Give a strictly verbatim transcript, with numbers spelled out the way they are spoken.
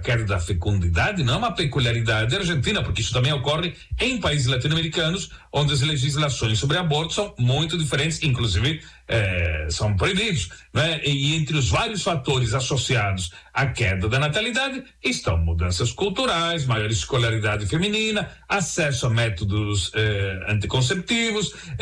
queda da fecundidade não é uma peculiaridade argentina, porque isso também ocorre em países latino-americanos, onde as legislações sobre aborto são muito diferentes, inclusive eh, são proibidos, né? E entre os vários fatores associados à queda da natalidade estão mudanças culturais, maior escolaridade feminina, acesso a métodos eh, anticonceptivos,